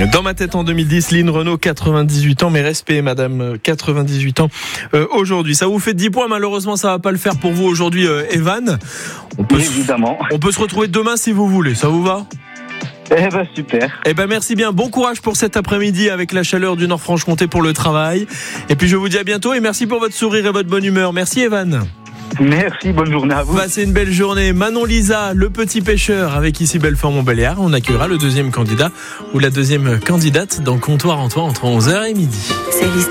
Dans ma tête en 2010, Lynn Renaud, 98 ans, mes respects madame, 98 ans aujourd'hui. Ça vous fait 10 points, malheureusement ça va pas le faire pour vous aujourd'hui, Evan. Évidemment. On peut se retrouver demain si vous voulez, ça vous va ? Eh ben super. Eh ben merci bien, bon courage pour cet après-midi avec la chaleur du Nord-Franche-Comté pour le travail. Et puis je vous dis à bientôt et merci pour votre sourire et votre bonne humeur. Merci Evan. Merci, bonne journée à vous. Passez une belle journée. Manon Lisa, le petit pêcheur, avec ici Belfort-Montbéliard. On accueillera le deuxième candidat ou la deuxième candidate dans Comptoir en Toi entre 11h et midi.